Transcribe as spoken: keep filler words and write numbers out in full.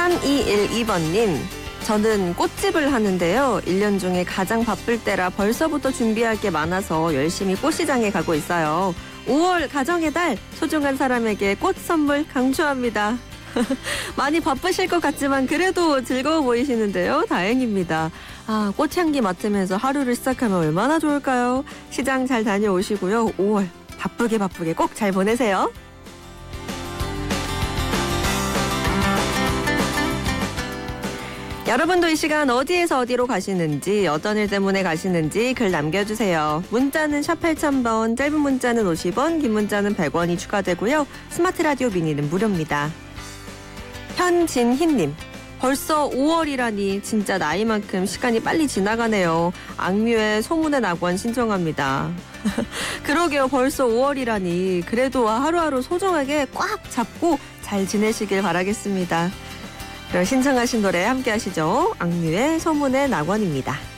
삼이일이 번님, 저는 꽃집을 하는데요. 일 년 중에 가장 바쁠 때라 벌써부터 준비할 게 많아서 열심히 꽃시장에 가고 있어요. 오월 가정의 달, 소중한 사람에게 꽃 선물 강추합니다. 많이 바쁘실 것 같지만 그래도 즐거워 보이시는데요. 다행입니다. 아, 꽃향기 맡으면서 하루를 시작하면 얼마나 좋을까요? 시장 잘 다녀오시고요. 오월 바쁘게 바쁘게 꼭 잘 보내세요. 여러분도 이 시간 어디에서 어디로 가시는지, 어떤 일 때문에 가시는지 글 남겨주세요. 문자는 샵 팔천 번, 짧은 문자는 오십 원, 긴 문자는 백 원이 추가되고요. 스마트 라디오 미니는 무료입니다. 현진희님, 벌써 오월이라니 진짜 나이만큼 시간이 빨리 지나가네요. 악뮤의 소문의 낙원 신청합니다. 그러게요, 벌써 오월이라니. 그래도 하루하루 소중하게 꽉 잡고 잘 지내시길 바라겠습니다. 그럼 신청하신 노래 함께 하시죠. 악뮤의 소문의 낙원입니다.